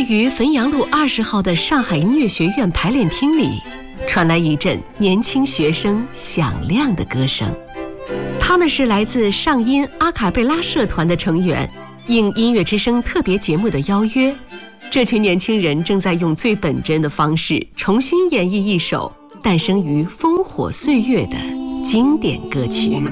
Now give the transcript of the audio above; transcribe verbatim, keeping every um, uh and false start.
位于汾阳路二十号的上海音乐学院排练厅里，传来一阵年轻学生响亮的歌声。他们是来自上音阿卡贝拉社团的成员，应音乐之声特别节目的邀约，这群年轻人正在用最本真的方式重新演绎一首诞生于烽火岁月的经典歌曲。 我们